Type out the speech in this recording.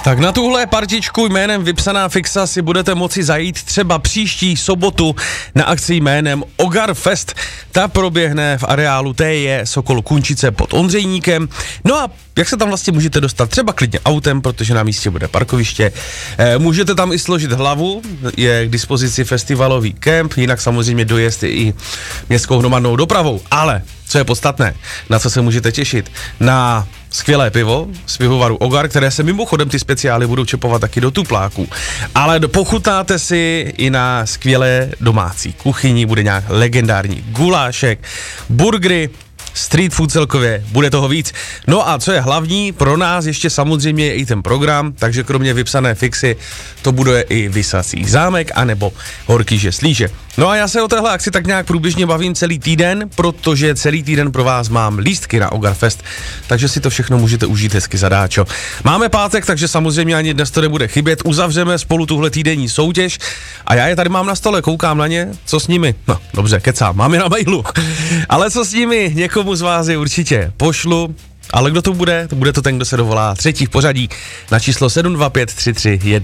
Tak na tuhle partičku jménem Vypsaná fixa si budete moci zajít třeba příští sobotu na akci jménem Ogar Fest. Ta proběhne v areálu TJ Sokol Kunčice pod Ondřejníkem. No a jak se tam vlastně můžete dostat? Třeba klidně autem, protože na místě bude parkoviště. Můžete tam i složit hlavu, je k dispozici festivalový kemp, jinak samozřejmě dojezd i městskou hromadnou dopravou. Ale co je podstatné, na co se můžete těšit? Na skvělé pivo z pivovaru Ogar, které se mimochodem ty speciály budou čepovat taky do tupláků. Ale pochutnáte si i na skvělé domácí kuchyni, bude nějak legendární gulášek, burgery, street food celkově, bude toho víc. No a co je hlavní, pro nás ještě samozřejmě je i ten program, takže kromě Vypsané fixy to bude i Visací zámek, anebo Horký žeslíže. No a já se o téhle akci tak nějak průběžně bavím celý týden, protože celý týden pro vás mám lístky na Ogar Fest, takže si to všechno můžete užít hezky zadáčo. Máme pátek, takže samozřejmě ani dnes to nebude chybět, uzavřeme spolu tuhle týdenní soutěž a já je tady mám na stole, koukám na ně, co s nimi? No, dobře, kecám, mám je na mailu, ale co s nimi, někomu z vás je určitě pošlu, ale kdo to bude? To bude to ten, kdo se dovolá třetí v pořadí na číslo 72533